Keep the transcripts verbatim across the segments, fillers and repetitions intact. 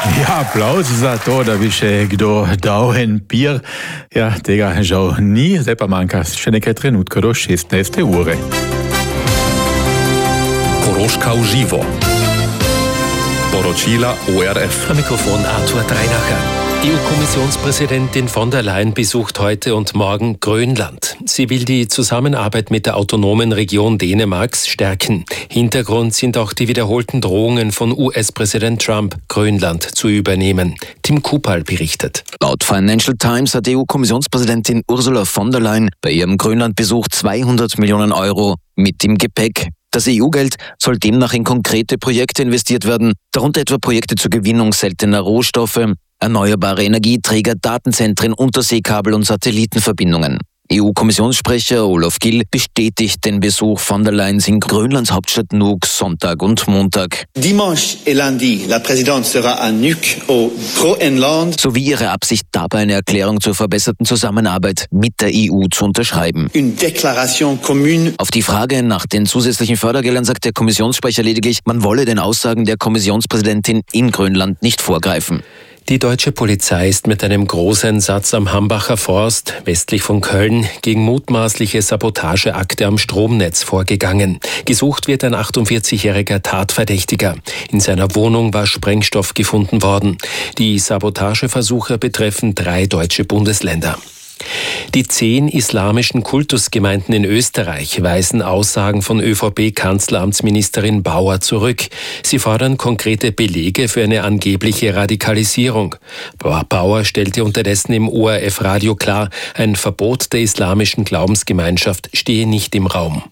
Ja, Applaus za to, da bi še kdo dal en pir. Ja, tega žal ni, zdaj pa manjka še nekaj trenutkov do šestnajste ure. Koroška v živo. Poročila O R F. Am Mikrofon Arthur Dreinacher. E U-Kommissionspräsidentin von der Leyen besucht heute und morgen Grönland. Sie will die Zusammenarbeit mit der autonomen Region Dänemarks stärken. Hintergrund sind auch die wiederholten Drohungen von U S-Präsident Trump, Grönland zu übernehmen. Tim Kupal berichtet. Laut Financial Times hat E U-Kommissionspräsidentin Ursula von der Leyen bei ihrem Grönlandbesuch zweihundert Millionen Euro mit im Gepäck. Das E U-Geld soll demnach in konkrete Projekte investiert werden, darunter etwa Projekte zur Gewinnung seltener Rohstoffe, erneuerbare Energieträger, Datenzentren, Unterseekabel und Satellitenverbindungen. E U-Kommissionssprecher Olaf Gill bestätigt den Besuch von der Leyen in Grönlands Hauptstadt Nuuk Sonntag und Montag. Dimanche et lundi, la présidente sera à Nuuk au Groenland. Sowie ihre Absicht, dabei eine Erklärung zur verbesserten Zusammenarbeit mit der E U zu unterschreiben. Une déclaration commune. Auf die Frage nach den zusätzlichen Fördergeldern sagt der Kommissionssprecher lediglich, man wolle den Aussagen der Kommissionspräsidentin in Grönland nicht vorgreifen. Die deutsche Polizei ist mit einem Großeinsatz am Hambacher Forst, westlich von Köln, gegen mutmaßliche Sabotageakte am Stromnetz vorgegangen. Gesucht wird ein achtundvierzigjähriger Tatverdächtiger. In seiner Wohnung war Sprengstoff gefunden worden. Die Sabotageversuche betreffen drei deutsche Bundesländer. Die zehn islamischen Kultusgemeinden in Österreich weisen Aussagen von Ö V P-Kanzleramtsministerin Bauer zurück. Sie fordern konkrete Belege für eine angebliche Radikalisierung. Bauer stellte unterdessen im O R F-Radio klar, ein Verbot der islamischen Glaubensgemeinschaft stehe nicht im Raum.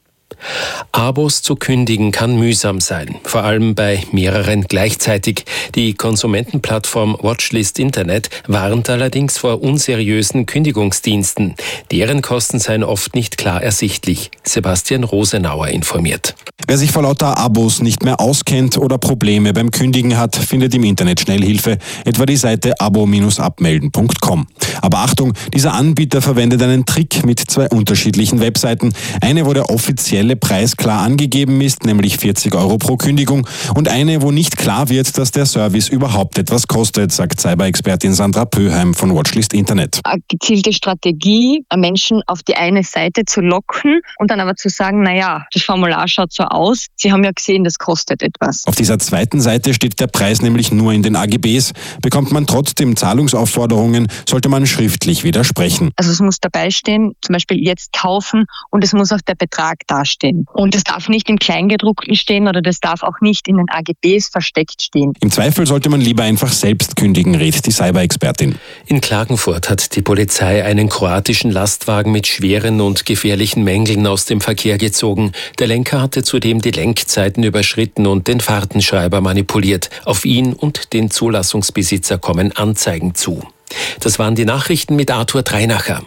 Abos zu kündigen kann mühsam sein, vor allem bei mehreren gleichzeitig. Die Konsumentenplattform Watchlist Internet warnt allerdings vor unseriösen Kündigungsdiensten. Deren Kosten seien oft nicht klar ersichtlich. Sebastian Rosenauer informiert. Wer sich vor lauter Abos nicht mehr auskennt oder Probleme beim Kündigen hat, findet im Internet Schnellhilfe, etwa die Seite abo abmelden punkt com. Aber Achtung, dieser Anbieter verwendet einen Trick mit zwei unterschiedlichen Webseiten. Eine, wo der offizielle Preis klar angegeben ist, nämlich vierzig Euro pro Kündigung, und eine, wo nicht klar wird, dass der Service überhaupt etwas kostet, sagt Cyber-Expertin Sandra Pöheim von Watchlist Internet. Eine gezielte Strategie, Menschen auf die eine Seite zu locken und dann aber zu sagen, naja, das Formular schaut so aus, Sie haben ja gesehen, das kostet etwas. Auf dieser zweiten Seite steht der Preis nämlich nur in den A G Bs. Bekommt man trotzdem Zahlungsaufforderungen, sollte man schriftlich widersprechen. Also es muss dabei stehen, zum Beispiel jetzt kaufen, und es muss auch der Betrag dastehen. Und es darf nicht im Kleingedruckten stehen oder das darf auch nicht in den A G Bs versteckt stehen. Im Zweifel sollte man lieber einfach selbst kündigen, rät die Cyber-Expertin. In Klagenfurt hat die Polizei einen kroatischen Lastwagen mit schweren und gefährlichen Mängeln aus dem Verkehr gezogen. Der Lenker hatte zudem die Lenkzeiten überschritten und den Fahrtenschreiber manipuliert. Auf ihn und den Zulassungsbesitzer kommen Anzeigen zu. Das waren die Nachrichten mit Arthur Dreinacher.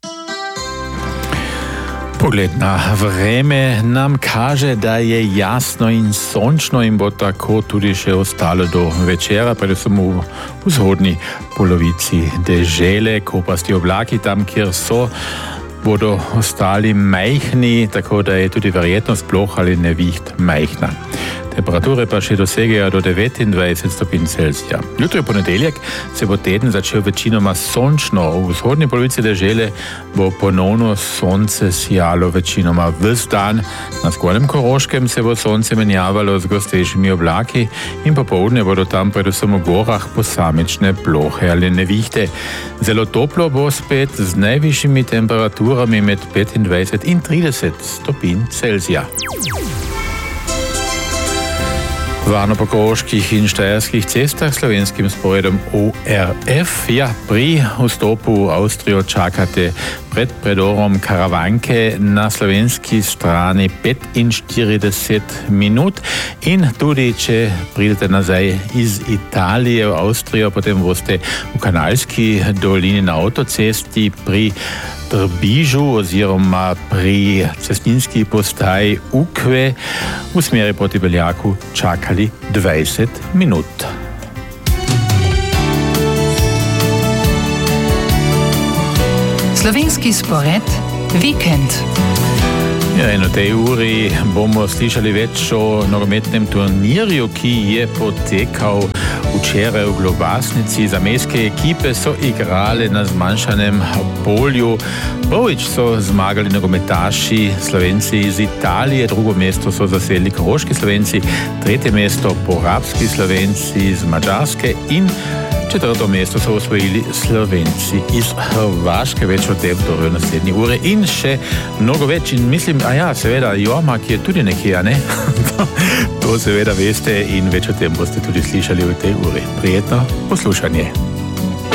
Pogled na vreme nam kaže, da je jasno in sončno in bo tako tudi še ostalo do večera, predvsem v vzhodni polovici dežele, kopasti oblaki tam, kjer so, bodo ostali majhni, tako da je tudi verjetnost ploh ali neviht majhna. Temperature pa še dosegajo do devetindvajset stopinj Celzija. Jutro je ponedeljek, se bo teden začel večinoma sončno. V vzhodni polovici dežele bo ponovno sonce sijalo večinoma ves dan. Na zgornjem Koroškem se bo sonce menjavalo z gostejšimi oblaki in popoldne bodo tam predvsem v gorah posamične plohe ali nevihte. Zelo toplo bo spet z najvišjimi temperaturami med petindvajset in trideset stopinj Celzija. Varno po koroških in štajerskih cestah slovenskim sporedom O R F. Ja, pri vstopu v Avstrijo čakate pred predorom Karavanke na slovenski strani petinštirideset minut in tudi, če pridete nazaj iz Italije v Avstrijo, potem boste v Kanalski dolini na avtocesti pri Trbižu oziroma pri cestninski postaji Ukve v smeri proti Beljaku čakali dvajset minut. Slovenski spored Vikend. Ja, in v tej uri bomo slišali več o nogometnem turnirju, ki je potekal v včeraj v Globasnici zamejske ekipe so igrale na zmanjšanem polju. Prvič so zmagali nogometaši Slovenci iz Italije, drugo mesto so zasedli koroški Slovenci, tretje mesto porabski Slovenci iz Madžarske in četrto mesto so osvojili Slovenci iz Hrvaške. Več o tem torej v naslednji uri in še mnogo več. In mislim, a ja, seveda, Jormak je tudi nekje, a ne? To seveda veste in več o tem boste tudi slišali v tej uri. Prijetno poslušanje.